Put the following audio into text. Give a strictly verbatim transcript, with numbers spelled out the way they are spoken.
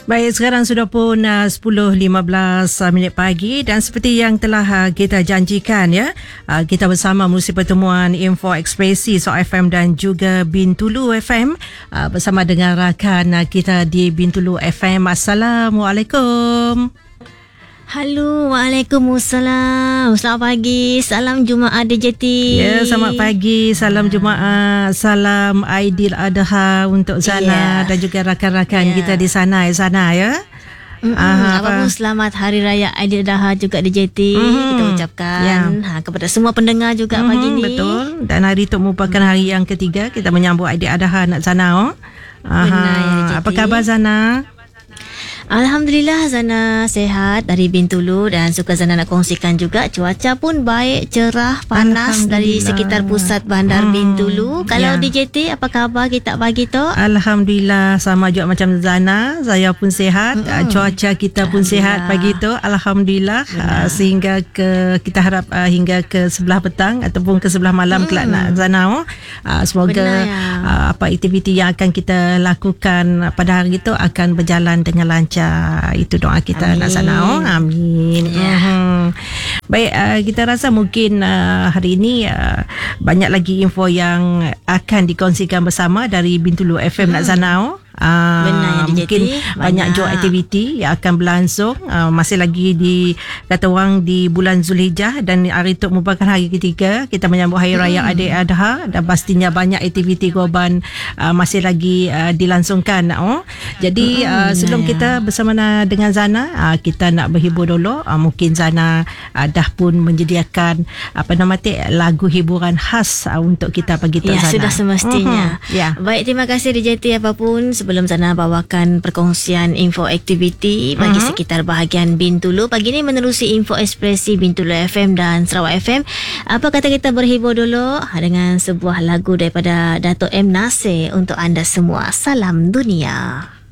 Baik, sekarang sudah pun uh, sepuluh lima belas uh, minit pagi dan seperti yang telah uh, kita janjikan ya, uh, kita bersama melalui pertemuan Info Ekspresi So F M dan juga Bintulu F M uh, bersama dengan rakan uh, kita di Bintulu F M. Assalamualaikum. Halo, Waalaikumsalam. Selamat pagi. Salam Jumaat D J T. Ya, selamat pagi. Salam Jumaat. Salam Aidiladha untuk Zana yeah. dan juga rakan-rakan yeah. kita di sana ya sana ya. Ah, apa pun selamat Hari Raya Aidiladha juga D J T mm-hmm. kita ucapkan yeah. ha, kepada semua pendengar juga mm-hmm, pagi ni. Betul. Dan hari itu merupakan hari yang ketiga kita menyambut Aidiladha nak Zana. Oh. Benar ya, D J T. Apa khabar Zana? Alhamdulillah Zana sehat dari Bintulu dan suka Zana nak kongsikan juga cuaca pun baik, cerah, panas dari sekitar pusat bandar hmm, Bintulu. Kalau ya. D J T apa khabar kita pagi tu? Alhamdulillah sama juga macam Zana, saya pun sehat, hmm. cuaca kita pun sehat pagi tu. Alhamdulillah uh, sehingga ke kita harap uh, hingga ke sebelah petang ataupun ke sebelah malam hmm. kelak nak Zana. Uh, semoga Benar, ya. uh, apa aktiviti yang akan kita lakukan pada hari itu akan berjalan dengan lancar. Itu doa kita nak sana. Oh, amin. Yeah. Uh-huh. Baik, uh, kita rasa mungkin uh, hari ini uh, banyak lagi info yang akan dikongsikan bersama dari Bintulu F M hmm. nak sana. Oh. Uh, Benar, ya, mungkin banyak, banyak job aktiviti yang akan berlangsung uh, masih lagi di kata orang di bulan Zulhijjah dan hari itu merupakan hari ketiga kita menyambut Hari Raya hmm. Aidiladha dan pastinya banyak aktiviti korban uh, masih lagi uh, dilangsungkan. Oh. Jadi hmm, uh, sebelum ya. kita bersama dengan Zana uh, kita nak berhibur dulu. Uh, mungkin Zana uh, dah pun menyediakan apa nama tu lagu hiburan khas uh, untuk kita pagi tu ya, Zana. Sudah semestinya. Uh-huh. Ya. Baik, terima kasih D J T apapun. Sebelum Zana bawakan perkongsian info aktiviti bagi uh-huh. sekitar bahagian Bintulu. Pagi ni menerusi Info Ekspresi Bintulu F M dan Sarawak F M. Apa kata kita berhibur dulu dengan sebuah lagu daripada Dato' M. Nasir untuk anda semua. Salam dunia.